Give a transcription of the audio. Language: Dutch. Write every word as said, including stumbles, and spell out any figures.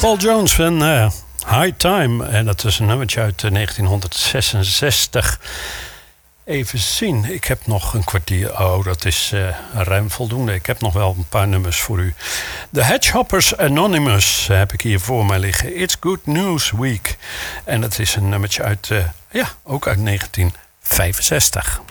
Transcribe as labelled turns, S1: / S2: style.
S1: Paul Jones van uh, High Time. En dat is een nummertje uit uh, negentien Even zien. Ik heb nog een kwartier. Oh, dat is uh, ruim voldoende. Ik heb nog wel een paar nummers voor u. The Hedgehoppers Anonymous heb ik hier voor mij liggen. It's Good News Week. En dat is een nummertje uit, uh, ja, ook uit negentien vijfenzestig.